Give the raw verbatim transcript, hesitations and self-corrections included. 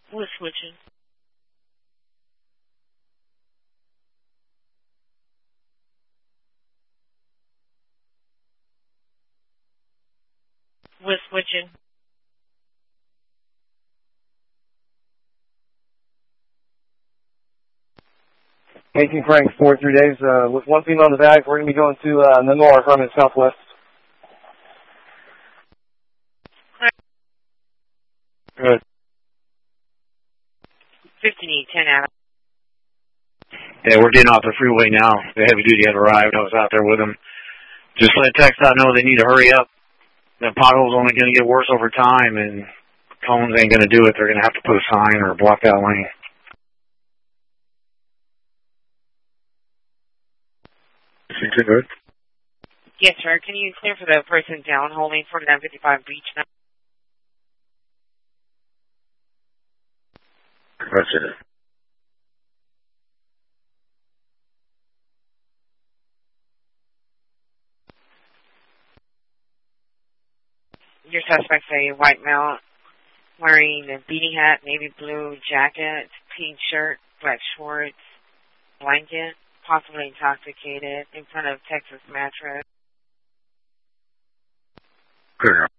We're switching. We're switching. eighteen Frank, forty-three days, uh, with one female in the bag. We're going to be going to, uh, the north, running southwest. Good. fifteen ten out. Yeah, we're getting off the freeway now. The heavy duty had arrived. I was out there with them. Just let TxDOT know they need to hurry up. The pothole's only going to get worse over time, and cones ain't going to do it. They're going to have to put a sign or block that lane. Good. Yes, sir. Can you clear for the person down holding forty-nine fifty-five Beach now? That's it. Your suspect's a white male wearing a beanie hat, navy blue jacket, pink shirt, black shorts, blanket, possibly intoxicated, in front of Texas Mattress. Clear.